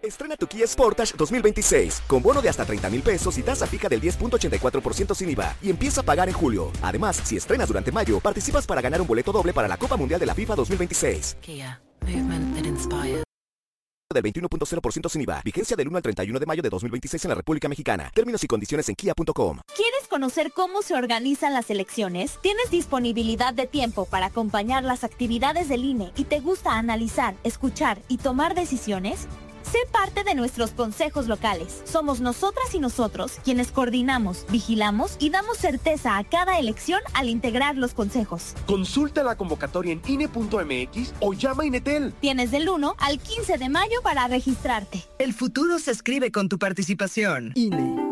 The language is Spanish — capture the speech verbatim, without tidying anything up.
Estrena tu Kia Sportage dos mil veintiséis, con bono de hasta treinta mil pesos y tasa fija del diez punto ochenta y cuatro por ciento sin I V A, y empieza a pagar en julio. Además, si estrenas durante mayo, participas para ganar un boleto doble para la Copa Mundial de la FIFA dos mil veintiséis. Kia, movement that inspires. Del veintiuno punto cero por ciento sin I V A. Vigencia del uno al treinta y uno de mayo de dos mil veintiséis en la República Mexicana. Términos y condiciones en kia punto com. ¿Quieres conocer cómo se organizan las elecciones? ¿Tienes disponibilidad de tiempo para acompañar las actividades del I N E y te gusta analizar, escuchar y tomar decisiones? Sé parte de nuestros consejos locales. Somos nosotras y nosotros quienes coordinamos, vigilamos y damos certeza a cada elección al integrar los consejos. Consulta la convocatoria en I N E punto M X o llama a Inetel. Tienes del uno al quince de mayo para registrarte. El futuro se escribe con tu participación. I N E.